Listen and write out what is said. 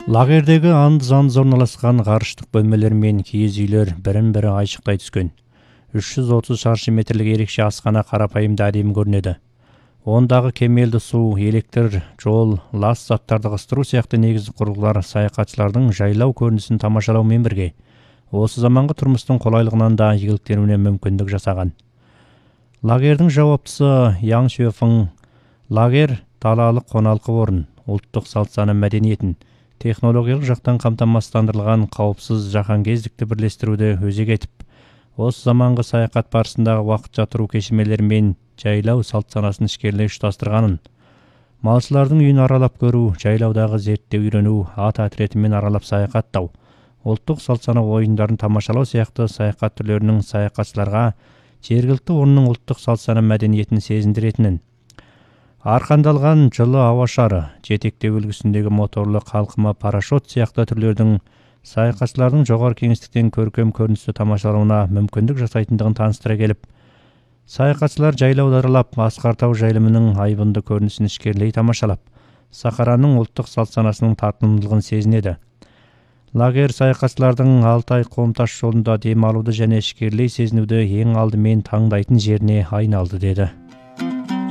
Лагердегі анд-занд орналасқан ғарыштық бөлмелер мен киіз үйлер бірін-бірі айшықтай түскен. 330 шаршы метрлік ерекше асхана қарапайым да әдемі көрінеді. Ондағы кемелді су, электр, жол, лас заттарды ығыстыру сияқты негізгі құрылғылар саяхатшылардың жайлау көрінісін тамашалаумен бірге, осы заманғы тұрмыстың қолайлығынан да игіліктенуіне мүмкіндік жасаған. Лагердің жауаптысы Яң Шуефың. Лагер далалық қоналқы орын, ұлттық салт-сана мәдениетін, технологиялық жақтан қамтамасыздандырылған қауіпсіз жаһанкездікті бірлестіруді өзек етіп, осы заманғы саяхат барысындағы уақытша тұру кешірмелері мен жайлау салт-санасын ішкерлей ұштастырғанын, малшылардың үйін аралап көру, жайлаудағы зерттеу үйрену, ат әтіретімен аралап саяхаттау, ұлттық салт-сана ойындарын тамашалау сияқты саяхат түрлерінің саяхатшыларға жергілікті орынның ұлттық салт-сана мәдениетін сезіндіретінін, арқандалған жылы ауа шары, жетектеу үлгісіндегі моторлы қалқыма парашют сияқты түрлердің саяхатшылардың жоғары кеңістіктен көркем көріністі тамашалауына мүмкіндік жасайтындығын таныстыра келіп, саяхатшылар жайлауды аралап, Асқар-тау жайылымының айбынды көрінісін ішкерлей тамашалап, Сахараның ұлттық салт-санасының тартымдылығын сезінеді. Лагер саяхатшылардың Алтай Қом-тас жолында демалуды және ішкерлей сезінуді ең алдымен таңдайтын жеріне айналды деді.